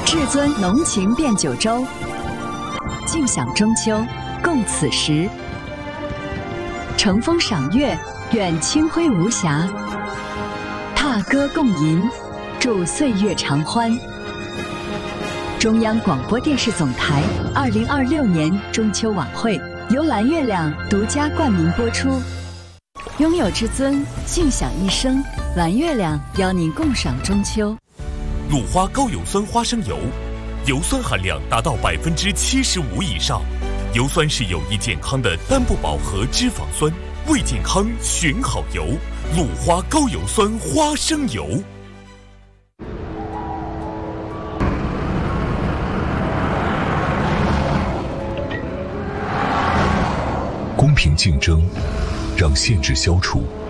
至尊浓情变九州，尽享中秋，共此时。乘风赏月，愿清辉无瑕；踏歌共吟，祝岁月长欢。中央广播电视总台2026年中秋晚会由蓝月亮独家冠名播出。拥有至尊，尽享一生。蓝月亮邀您共赏中秋。 鲁花高油酸花生油，油酸含量达到75%以上。油酸是有益健康的单不饱和脂肪酸，为健康选好油。鲁花高油酸花生油。 公平竞争，让限制消除。